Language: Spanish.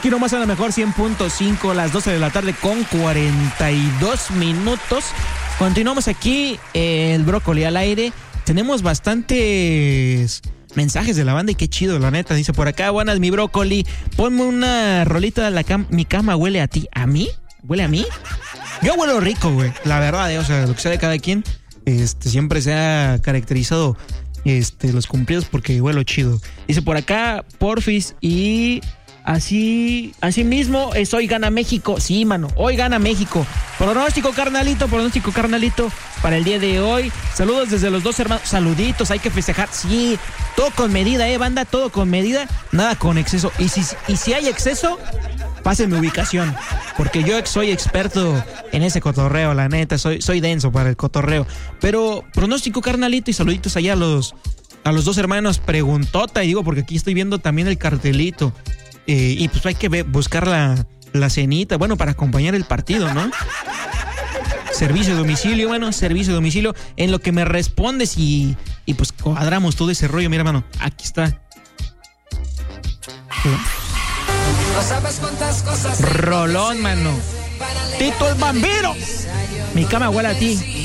Aquí nomás a lo mejor 100.5, las 12 de la tarde con 42 minutos. Continuamos aquí, el brócoli al aire. Tenemos bastantes mensajes de la banda y qué chido, la neta. Dice por acá, buenas mi brócoli, ponme una rolita de mi cama huele a ti. ¿A mí? ¿Huele a mí? Yo huelo rico, güey, la verdad, o sea, lo que sea de cada quien. Siempre se ha caracterizado los cumplidos porque huelo chido. Dice por acá, porfis, y así mismo es hoy gana México. Sí, mano, hoy gana México. Pronóstico, carnalito, para el día de hoy. Saludos desde los dos hermanos. Saluditos, hay que festejar. Sí, todo con medida, banda, todo con medida, nada con exceso. Y si hay exceso, pásenme ubicación, porque yo soy experto en ese cotorreo, la neta, soy denso para el cotorreo. Pero pronóstico, carnalito, y saluditos allá a los dos hermanos. Preguntota, y digo, porque aquí estoy viendo también el cartelito. Y pues hay que buscar la cenita, bueno, para acompañar el partido, ¿no? Servicio de domicilio, en lo que me respondes y pues cuadramos todo ese rollo. Mira, hermano, aquí está. No sabes cuántas cosas. Rolón, mano. Tito el Bambino. Mi cama huele a ti.